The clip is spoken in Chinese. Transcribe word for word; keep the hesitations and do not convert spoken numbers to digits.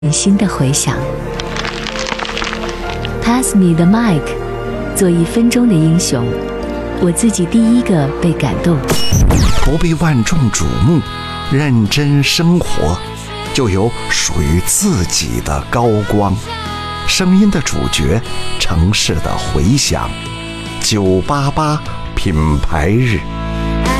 新的回响。Pass me the mic， 做一分钟的英雄，我自己第一个被感动。 不被万众瞩目，认真生活，就有属于自己的高光。声音的主角，城市的回响。九八八品牌日。